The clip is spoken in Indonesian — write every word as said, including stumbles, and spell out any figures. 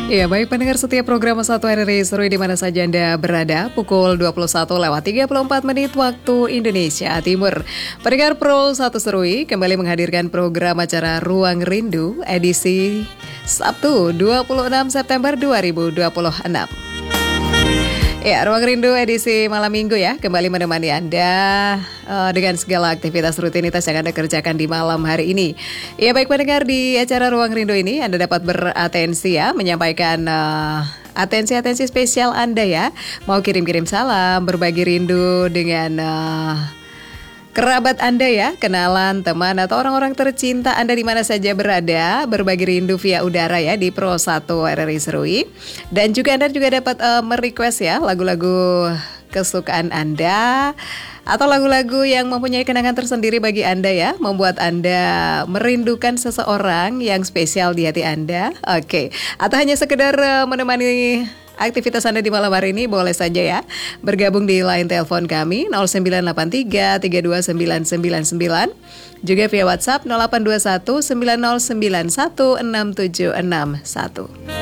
Ya, baik pendengar setiap program Satu Hari Seru di mana saja Anda berada, pukul dua puluh satu lewat tiga puluh empat menit waktu Indonesia Timur. Pendengar Pro Satu Serui kembali menghadirkan program acara Ruang Rindu edisi Sabtu dua puluh enam September dua ribu dua puluh enam. Ya, Ruang Rindu edisi malam minggu ya, kembali menemani Anda uh, dengan segala aktivitas rutinitas yang Anda kerjakan di malam hari ini. Ya, baik pendengar, di acara Ruang Rindu ini Anda dapat beratensi ya, menyampaikan uh, atensi-atensi spesial Anda ya. Mau kirim-kirim salam, berbagi rindu dengan uh, kerabat Anda ya, kenalan, teman, atau orang-orang tercinta Anda di mana saja berada, berbagi rindu via udara ya di Pro satu R R I Serui. Dan juga Anda juga dapat uh, merequest ya lagu-lagu kesukaan Anda atau lagu-lagu yang mempunyai kenangan tersendiri bagi Anda ya, membuat Anda merindukan seseorang yang spesial di hati Anda. Oke, atau hanya sekedar uh, menemani aktivitas Anda di malam hari ini, boleh saja ya bergabung di line telepon kami nol sembilan delapan tiga tiga dua sembilan sembilan sembilan, juga via WhatsApp nol delapan dua satu sembilan nol sembilan satu enam tujuh enam satu.